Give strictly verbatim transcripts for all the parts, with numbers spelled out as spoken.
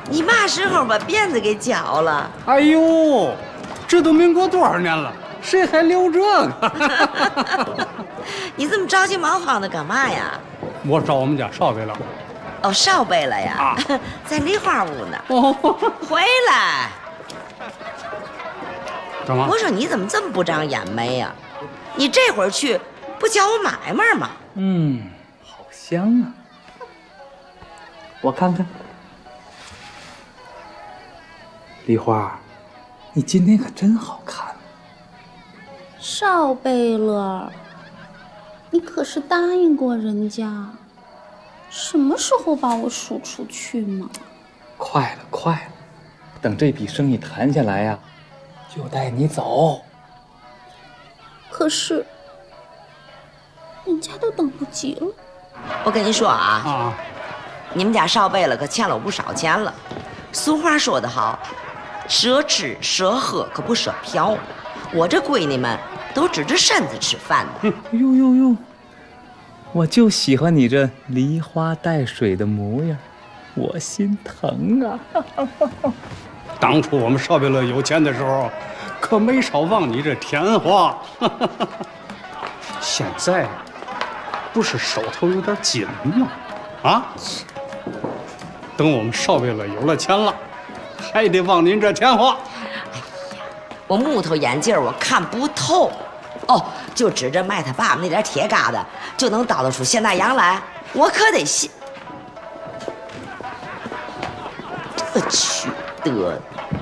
你嘛时候把辫子给绞了？ 哎呦，这都民国多少年了，谁还留这个？ 你这么着急忙慌的干嘛呀？ 我找我们家少贝了。 哦，少贝了呀， 啊、 在梨花屋呢。 哦， 回来。 干嘛？ 我说你怎么这么不长眼眉呀？你这会儿去不叫我买卖吗？ 嗯，好香啊！我看看，梨花，你今天可真好看。 少贝勒，你可是答应过人家，什么时候把我赎出去嘛？ 快了，快了，等这笔生意谈下来呀、啊，就带你走。 可是，人家都等不及了。 我跟你说啊， 啊， 你们家少贝勒可欠了我不少钱了。俗话说得好，舍吃舍喝可不舍嫖。我这闺女们都指着身子吃饭的。 呦呦呦！我就喜欢你这梨花带水的模样，我心疼啊！ 当初我们少贝勒有钱的时候，可没少忘你这甜话。现在不是手头有点紧吗？啊！等我们少贝勒有了钱了，还得忘您这甜话。 我木头眼镜我看不透，哦，就指着卖他爸爸那点铁疙瘩就能叨叨出现大洋来，我可得信。这缺德！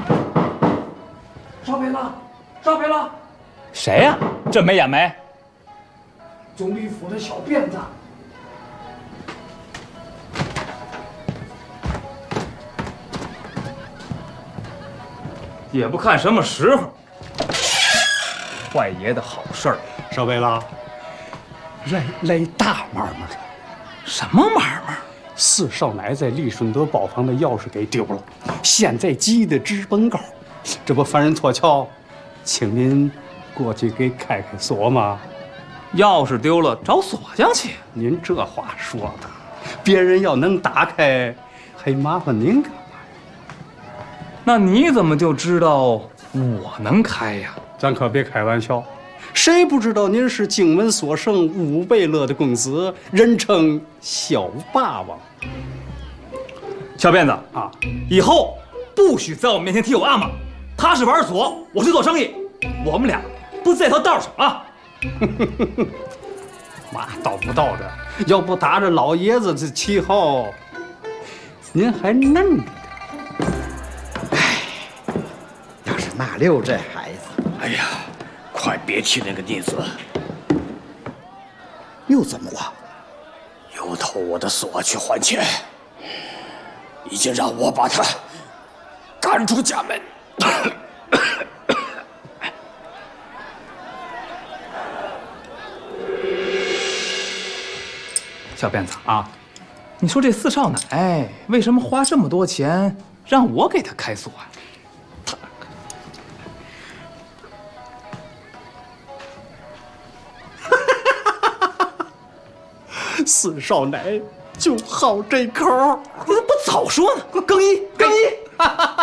少贝勒，少贝勒， 谁呀、啊？这没眼眉！ 总理府的小辫子。 也不看什么时候，坏爷的好事儿。 少贝勒，来来大买卖了。 什么买卖？ 四少奶在利顺德包房的钥匙给丢了，现在急得直奔高。这不犯人脱壳，请您过去给开开锁吗？ 钥匙丢了，找锁匠去。 您这话说的，别人要能打开，还麻烦您干嘛？ 那你怎么就知道我能开呀？ 咱可别开玩笑，谁不知道您是荆门所剩五贝勒的公子，人称小霸王。 小辫子啊， 以后不许在我面前提我阿玛。他是玩锁，我是做生意，我们俩不在一条道上啊。 嘛道不道的，要不打着老爷子这旗号，您还嫩着点。 要是纳六这孩子， 哎呀，快别提那个逆子， 又怎么了？ 又偷我的锁去还钱，已经让我把他赶出家门。 小辫子啊，你说这四少奶为什么花这么多钱让我给他开锁啊？ 四少奶就好这口， 你怎么不早说呢？更衣，更衣！